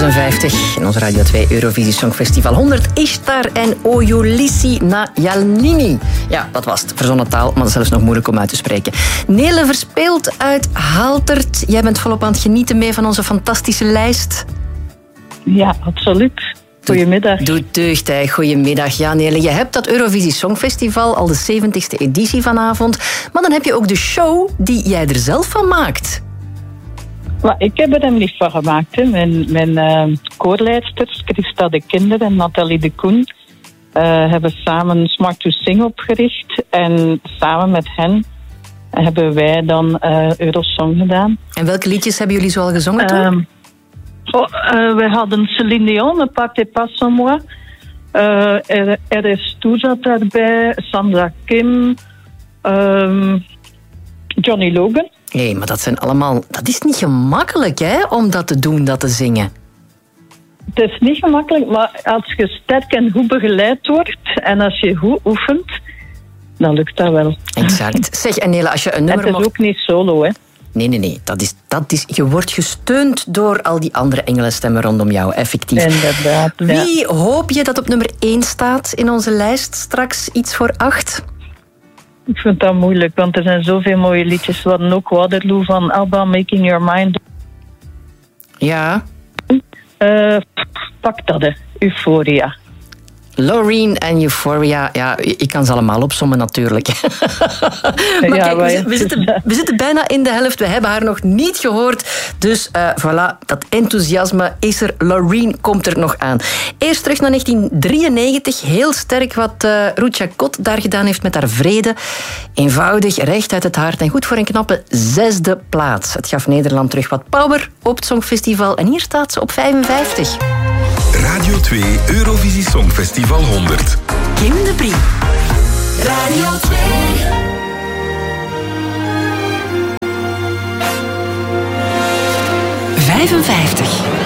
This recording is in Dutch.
56 in ons Radio 2 Eurovisie Songfestival 100. Ishtar en Oyulissi Najalnini. Ja, dat was het. Verzonnen taal, maar dat is zelfs nog moeilijk om uit te spreken. Nele Verspeeld uit Haaltert. Jij bent volop aan het genieten mee van onze fantastische lijst. Ja, absoluut. Goedemiddag. Doe deugd, hè. Goedemiddag. Ja, Nele, je hebt dat Eurovisie Songfestival, al de 70ste editie vanavond. Maar dan heb je ook de show die jij er zelf van maakt. Maar ik heb er hem niet van gemaakt. Hè. Mijn koorleidsters, Christa de Kinder en Nathalie de Koen, hebben samen Smart to Sing opgericht. En samen met hen hebben wij dan Eurosong gedaan. En welke liedjes hebben jullie zo al gezongen toen? We hadden Céline Dion, Ne partez pas sans moi. RS Toe zat daarbij, Sandra Kim, Johnny Logan. Nee, maar dat zijn allemaal... Dat is niet gemakkelijk, hè, om dat te doen, dat te zingen. Het is niet gemakkelijk, maar als je sterk en goed begeleid wordt en als je goed oefent, dan lukt dat wel. Exact. Zeg, en Nele, als je een nummer het is ook niet solo, hè. Nee. Dat is, je wordt gesteund door al die andere engelenstemmen rondom jou, effectief. Inderdaad. Ja. Wie hoop je dat op nummer 1 staat in onze lijst? Straks iets voor 8? Ik vind dat moeilijk, want er zijn zoveel mooie liedjes. We hadden ook Waterloo van ABBA, Making Your Mind. Ja. Pak dat, hè. Euphoria. Loreen en Euphoria, ja, ik kan ze allemaal opsommen natuurlijk. Maar ja, kijk, we zitten bijna in de helft, we hebben haar nog niet gehoord. Dus voilà, dat enthousiasme is er. Loreen komt er nog aan. Eerst terug naar 1993, heel sterk wat Ruud Jacot daar gedaan heeft met haar Vrede. Eenvoudig, recht uit het hart en goed voor een knappe 6e plaats. Het gaf Nederland terug wat power op het Songfestival en hier staat ze op 55. Radio 2 Eurovisie Songfestival 100. Kim de Brie. Radio 2. 55.